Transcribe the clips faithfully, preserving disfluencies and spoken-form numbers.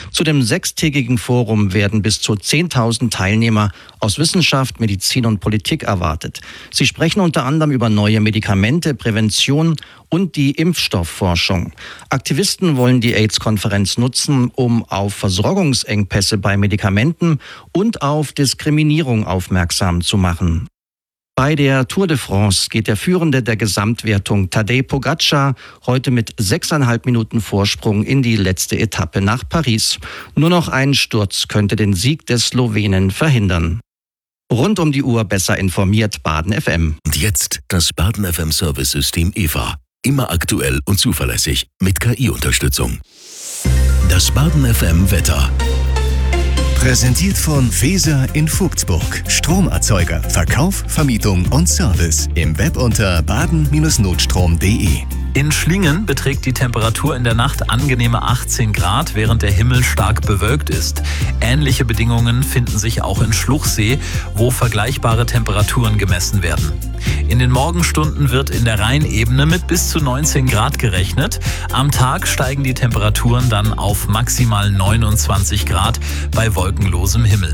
Zu dem sechstägigen Forum werden bis zu zehntausend Teilnehmer aus Wissenschaft, Medizin und Politik erwartet. Sie sprechen unter anderem über neue Medikamente, Prävention und die Impfstoffforschung. Aktivisten wollen die AIDS-Konferenz nutzen, um auf Versorgungsengpässe bei Medikamenten und auf Diskriminierung aufmerksam zu machen. Bei der Tour de France geht der Führende der Gesamtwertung Tadej Pogačar heute mit sechseinhalb Minuten Vorsprung in die letzte Etappe nach Paris. Nur noch ein Sturz könnte den Sieg des Slowenen verhindern. Rund um die Uhr besser informiert Baden F M. Und jetzt das Baden F M Service-System E V A. Immer aktuell und zuverlässig mit K I-Unterstützung. Das Baden F M Wetter. Präsentiert von Feser in Vogtsburg. Stromerzeuger, Verkauf, Vermietung und Service. Im Web unter baden Bindestrich notstrom punkt de. In Schlingen beträgt die Temperatur in der Nacht angenehme achtzehn Grad, während der Himmel stark bewölkt ist. Ähnliche Bedingungen finden sich auch in Schluchsee, wo vergleichbare Temperaturen gemessen werden. In den Morgenstunden wird in der Rheinebene mit bis zu neunzehn Grad gerechnet. Am Tag steigen die Temperaturen dann auf maximal neunundzwanzig Grad bei wolkenlosem Himmel.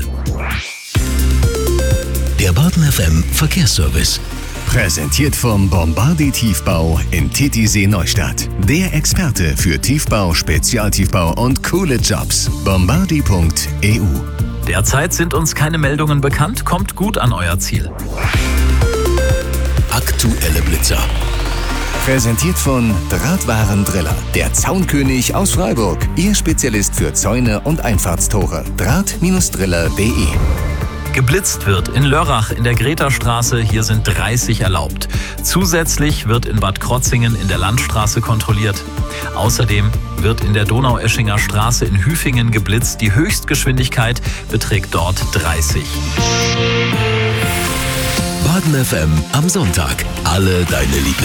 Der Baden F M Verkehrsservice. Präsentiert vom Bombardier Tiefbau in Titisee Neustadt. Der Experte für Tiefbau, Spezialtiefbau und coole Jobs. bombardier punkt e u. Derzeit sind uns keine Meldungen bekannt. Kommt gut an euer Ziel. Aktuelle Blitzer. Präsentiert von Drahtwarendriller. Der Zaunkönig aus Freiburg. Ihr Spezialist für Zäune und Einfahrtstore. draht Driller punkt de. Geblitzt wird in Lörrach in der Gretastraße, hier sind dreißig erlaubt. Zusätzlich wird in Bad Krotzingen in der Landstraße kontrolliert. Außerdem wird in der Donaueschinger Straße in Hüfingen geblitzt. Die Höchstgeschwindigkeit beträgt dort dreißig. Baden F M am Sonntag. Alle deine Lieblings